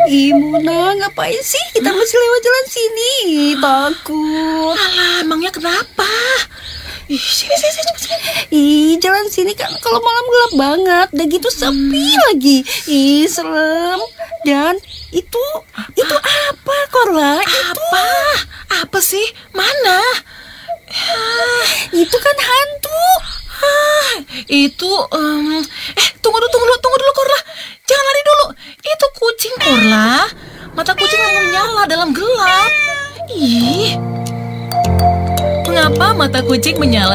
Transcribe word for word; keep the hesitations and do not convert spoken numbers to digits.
Ih, Muna, ngapain sih kita mesti lewat jalan sini? Takut. Alah, emangnya kenapa? Ih, sini, sini, sini, sini. Ih, jalan sini kan kalau malam gelap banget. Udah gitu sepi lagi. Ih, serem. Dan itu, itu apa, Korla? Itu, Apa? Apa sih? Mana? itu kan hantu. Ah, itu, em, eh, tunggu dulu, tunggu dulu, tunggu dulu, Korla. Jangan lari dulu. Itu kucing, Korla. Mata kucing yang menyala dalam gelap. Ih, mengapa mata kucing menyala